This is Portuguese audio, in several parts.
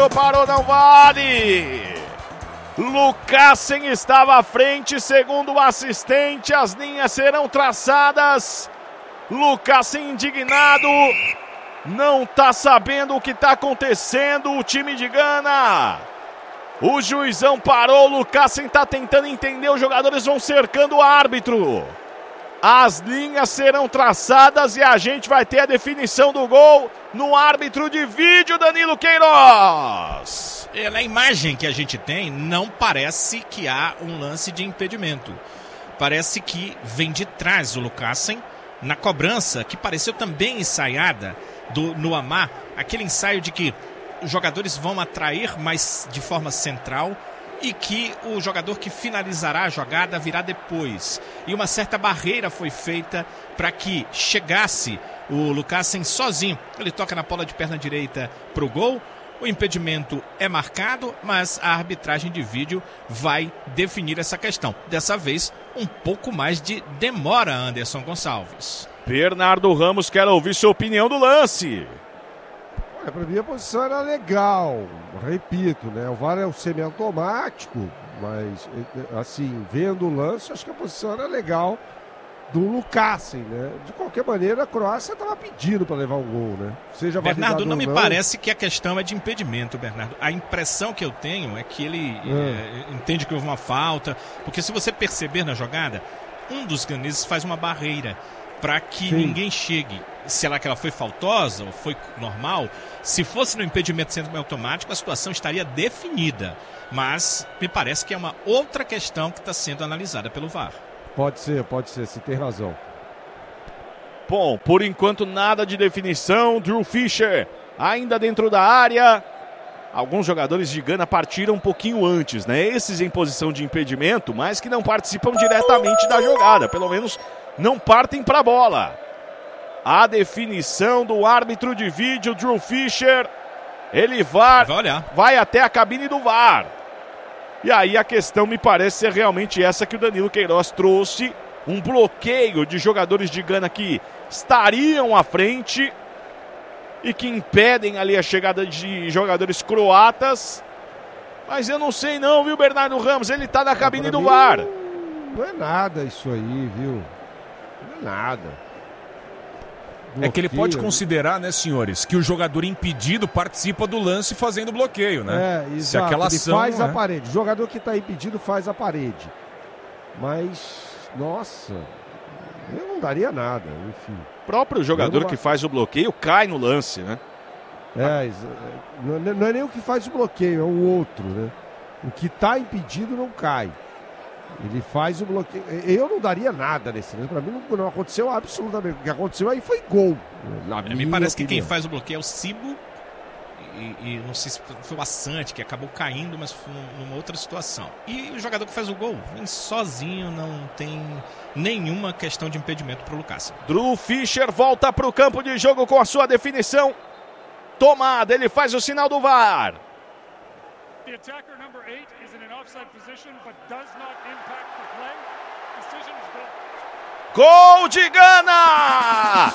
parou, não vale. Lucassen estava à frente, segundo o assistente, as linhas serão traçadas. Lucassen indignado, não está sabendo o que está acontecendo, o time de Gana. O juizão parou, o Lucassen está tentando entender, os jogadores vão cercando o árbitro. As linhas serão traçadas e a gente vai ter a definição do gol no árbitro de vídeo, Danilo Queiroz. Na imagem que a gente tem, não parece que há um lance de impedimento. Parece que vem de trás o Lucassen na cobrança, que pareceu também ensaiada no Amar, aquele ensaio de que os jogadores vão atrair, mas de forma central, e que o jogador que finalizará a jogada virá depois. E uma certa barreira foi feita para que chegasse o Lucassen sozinho. Ele toca na bola de perna direita para o gol. O impedimento é marcado, mas a arbitragem de vídeo vai definir essa questão. Dessa vez, um pouco mais de demora, Anderson Gonçalves. Bernardo Ramos quer ouvir sua opinião do lance. Olha, para mim a posição era legal, repito, né? O VAR é um semiautomático, mas assim, vendo o lance, acho que a posição era legal do Lucassen, né? De qualquer maneira, a Croácia estava pedindo para levar um gol, né? Seja Bernardo, não me parece que a questão é de impedimento, Bernardo. A impressão que eu tenho é que ele entende que houve uma falta, porque se você perceber na jogada, um dos ganeses faz uma barreira para que ninguém chegue. Será que ela foi faltosa ou foi normal? Se fosse no impedimento semiautomático, a situação estaria definida. Mas me parece que é uma outra questão que está sendo analisada pelo VAR. Pode ser, você tem razão. Bom, por enquanto nada de definição. Drew Fischer ainda dentro da área. Alguns jogadores de Gana partiram um pouquinho antes, né? Esses em posição de impedimento, mas que não participam diretamente da jogada. Pelo menos não partem para a bola. A definição do árbitro de vídeo, Drew Fischer. Ele vai até a cabine do VAR. E aí a questão me parece ser realmente essa que o Danilo Queiroz trouxe. Um bloqueio de jogadores de Gana que estariam à frente e que impedem ali a chegada de jogadores croatas. Mas eu não sei não, viu, Bernardo Ramos? Ele tá na cabine do VAR. Não é nada isso aí, viu? Não é nada. É que ele pode considerar, né, senhores, que o jogador impedido participa do lance fazendo bloqueio, né? Exato. Se aquela ação, ele faz a parede. O jogador que está impedido faz a parede. Mas, nossa, eu não daria nada, enfim. O próprio jogador que faz o bloqueio cai no lance, né? Não é nem o que faz o bloqueio, é o outro, né? O que está impedido não cai. Ele faz o bloqueio. Eu não daria nada nesse lance. Para mim não aconteceu absolutamente. O que aconteceu aí foi gol. Me parece que quem faz o bloqueio é o Cibo. E não sei se foi o Assante que acabou caindo, mas foi numa outra situação. E o jogador que faz o gol vem sozinho, não tem nenhuma questão de impedimento para o Lucassen. Drew Fischer volta para o campo de jogo com a sua definição tomada. Ele faz o sinal do VAR. The attacker number 8 is in an offside position but does not impact the play. Decision is good. Gol de Gana!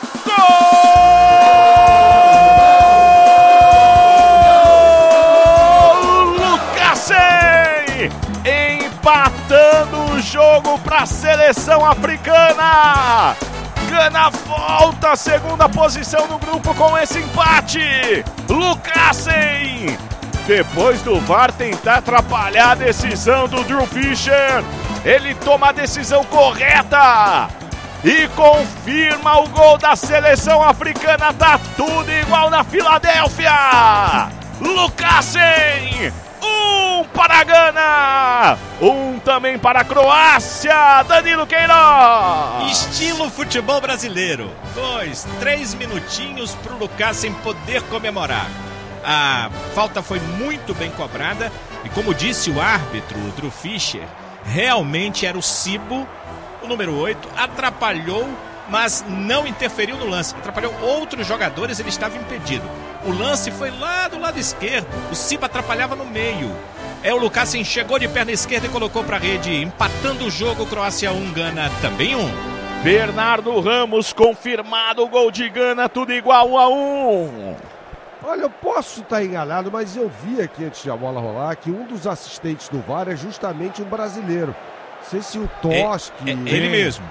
Gol! Lucassen empatando o jogo para a seleção africana. Gana volta à segunda posição no grupo com esse empate. Lucassen, depois do VAR tentar atrapalhar a decisão do Drew Fischer, ele toma a decisão correta e confirma o gol da seleção africana. Tá tudo igual na Filadélfia. Lucassen, 1 para a Gana, 1 também para a Croácia. Danilo Queiroz. Estilo futebol brasileiro. 2, 3 minutinhos para o Lucassen poder comemorar. A falta foi muito bem cobrada e, como disse o árbitro, o Drew Fischer, realmente era o Cibo, o número 8, atrapalhou, mas não interferiu no lance. Atrapalhou outros jogadores, ele estava impedido. O lance foi lá do lado esquerdo, o Cibo atrapalhava no meio. O Lucassen chegou de perna esquerda e colocou para a rede, empatando o jogo. Croácia 1, Gana também 1. Bernardo Ramos confirmado, o gol de Gana, tudo igual 1-1. Olha, eu posso estar enganado, mas eu vi aqui antes de a bola rolar que um dos assistentes do VAR é justamente um brasileiro. Não sei se o Toschi... Ele mesmo.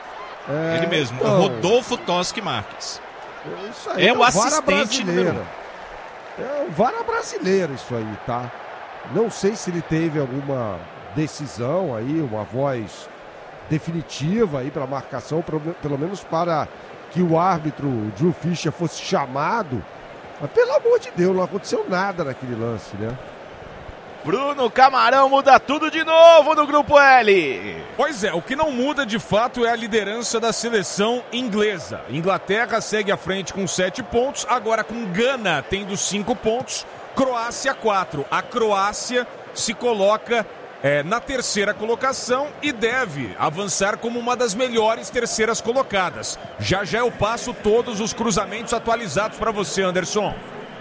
Ele mesmo, então, Rodolfo Toschi Marques. Isso aí é o assistente número 1. É o VAR brasileiro isso aí, tá? Não sei se ele teve alguma decisão aí, uma voz definitiva aí para marcação, pelo menos para que o árbitro Drew Fischer fosse chamado. Mas pelo amor de Deus, não aconteceu nada naquele lance, né? Bruno Camarão muda tudo de novo no Grupo L. Pois é, o que não muda de fato é a liderança da seleção inglesa. Inglaterra segue à frente com 7 pontos, agora com Gana tendo 5 pontos, Croácia 4. A Croácia se coloca na terceira colocação e deve avançar como uma das melhores terceiras colocadas. Já eu passo todos os cruzamentos atualizados para você, Anderson.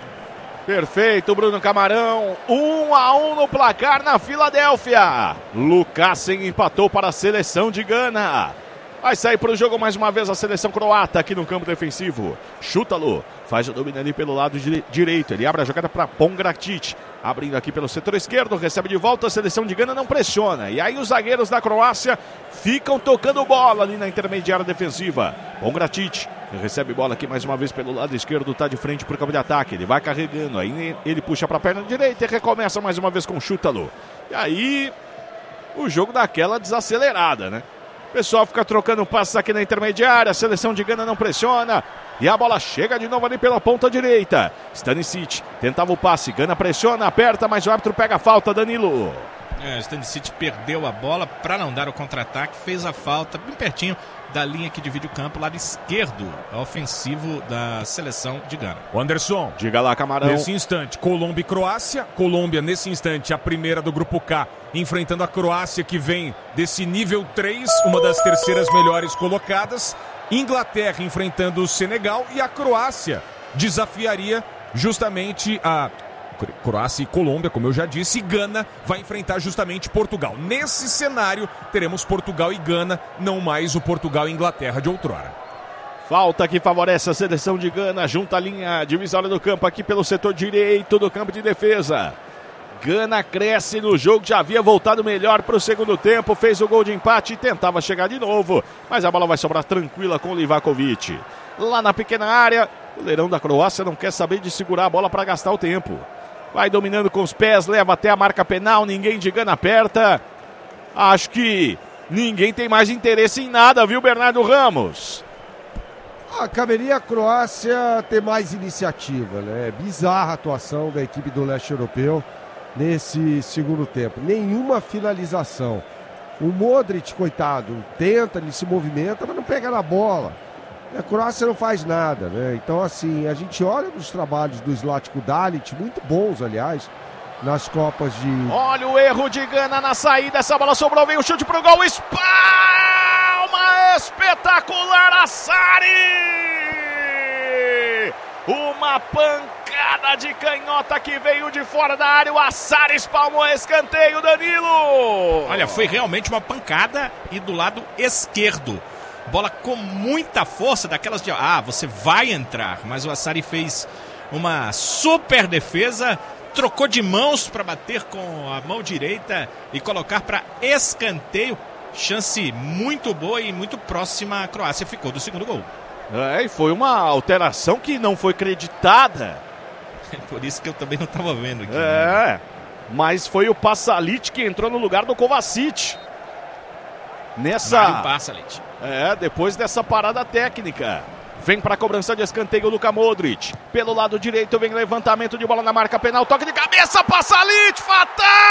Perfeito, Bruno Camarão. 1-1 no placar na Filadélfia. Lukasen empatou para a seleção de Gana. Vai sair para o jogo mais uma vez a seleção croata aqui no campo defensivo. Chútalo, faz o domínio ali pelo lado direito. Ele abre a jogada para Pongratic. Abrindo aqui pelo setor esquerdo, recebe de volta, a seleção de Gana não pressiona. E aí os zagueiros da Croácia ficam tocando bola ali na intermediária defensiva. Pongratic recebe bola aqui mais uma vez pelo lado esquerdo, tá de frente para o campo de ataque. Ele vai carregando, aí ele puxa para a perna direita e recomeça mais uma vez com o Chútalo. E aí o jogo dá aquela desacelerada, né? O pessoal fica trocando passos aqui na intermediária, a seleção de Gana não pressiona. E a bola chega de novo ali pela ponta direita. Stanisic tentava o passe, Gana pressiona, aperta, mas o árbitro pega a falta, Danilo. Stanisic perdeu a bola para não dar o contra-ataque, fez a falta bem pertinho da linha que divide o campo, lado esquerdo, ofensivo da seleção de Gana. O Anderson, diga lá, Camarão. Nesse instante, Colômbia e Croácia. Colômbia, nesse instante, a primeira do grupo K, enfrentando a Croácia, que vem desse nível 3, uma das terceiras melhores colocadas. Inglaterra enfrentando o Senegal e a Croácia desafiaria justamente a Croácia e Colômbia, como eu já disse, e Gana vai enfrentar justamente Portugal. Nesse cenário, teremos Portugal e Gana, não mais o Portugal e Inglaterra de outrora. Falta que favorece a seleção de Gana, junta a linha divisória do campo aqui pelo setor direito do campo de defesa. Gana cresce no jogo, já havia voltado melhor para o segundo tempo, fez o gol de empate e tentava chegar de novo, mas a bola vai sobrar tranquila com o Livakovic. Lá na pequena área, o goleirão da Croácia não quer saber de segurar a bola para gastar o tempo. Vai dominando com os pés, leva até a marca penal, ninguém de Gana aperta. Acho que ninguém tem mais interesse em nada, viu, Bernardo Ramos? Caberia a Croácia ter mais iniciativa, né? É bizarra a atuação da equipe do leste europeu nesse segundo tempo. Nenhuma finalização. O Modric, coitado, tenta, ele se movimenta, mas não pega na bola. A Croácia não faz nada, né? Então, assim, a gente olha nos trabalhos do Zlatko Dalic, muito bons, aliás, nas Copas de... Olha o erro de Gana na saída, essa bola sobrou, vem o chute pro gol, espalma espetacular a Sari! Uma pancada de canhota que veio de fora da área, o Assar espalmou escanteio, Danilo! Olha, foi realmente uma pancada e do lado esquerdo. Bola com muita força, daquelas de... você vai entrar. Mas o Assari fez uma super defesa, trocou de mãos para bater com a mão direita e colocar para escanteio. Chance muito boa e muito próxima. A Croácia ficou do segundo gol. E foi uma alteração que não foi creditada. Por isso que eu também não estava vendo aqui. Mas foi o Pasalic que entrou no lugar do Kovacic. Mário Pasalic. Depois dessa parada técnica. Vem para a cobrança de escanteio o Luka Modric. Pelo lado direito vem levantamento de bola na marca penal. Toque de cabeça, Pasalic, fatal!